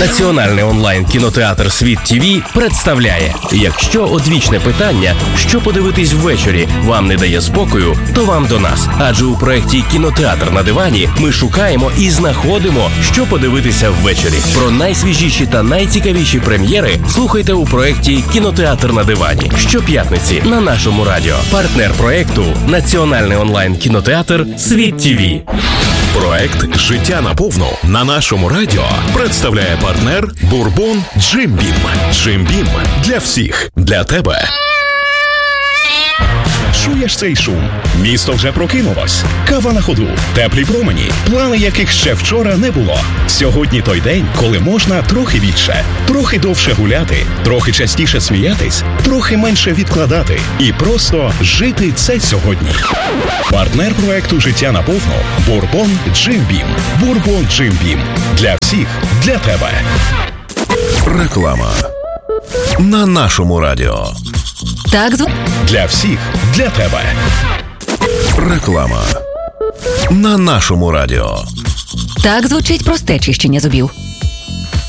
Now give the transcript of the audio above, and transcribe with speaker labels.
Speaker 1: Національний онлайн-кінотеатр «Світ ТВ» представляє: якщо одвічне питання, що подивитись ввечері, вам не дає спокою, то вам до нас. Адже у проєкті «Кінотеатр на дивані» ми шукаємо і знаходимо, що подивитися ввечері. Про найсвіжіші та найцікавіші прем'єри слухайте у проєкті «Кінотеатр на дивані» щоп'ятниці на нашому радіо. Партнер проєкту – Національний онлайн-кінотеатр «Світ ТВ».
Speaker 2: Проект «Життя наповну» на нашому радіо представляє партнер Бурбон Джим Бім. Джим Бім для всіх, для тебе. Чуєш цей шум? Місто вже прокинулось. Кава на ходу, теплі промені, плани яких ще вчора не було. Сьогодні той день, коли можна трохи більше, трохи довше гуляти, трохи частіше сміятись, трохи менше відкладати і просто жити це сьогодні. Партнер проекту «Життя наповну» – Бурбон Джим Бім. Бурбон Джим Бім. Для всіх, для тебе. Реклама. На нашому радіо.
Speaker 3: Так,
Speaker 2: Для всіх, для тебе. Реклама. На нашому радіо.
Speaker 3: Так звучить просте чищення зубів.